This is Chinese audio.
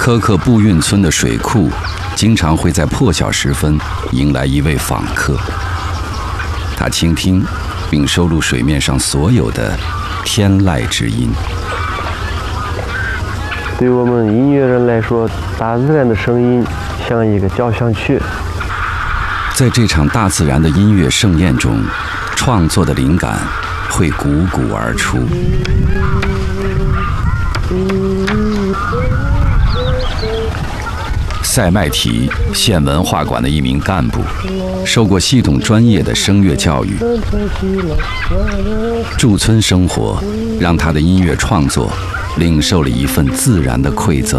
柯克布运村的水库经常会在破晓时分迎来一位访客，他倾听并收录水面上所有的天籁之音。 对我们音乐人来说，大自然的声音像一个交响曲。 在这场大自然的音乐盛宴中，创作的灵感会汩汩而出。塞麦提县文化馆的一名干部，受过系统专业的声乐教育。驻村生活让他的音乐创作领受了一份自然的馈赠。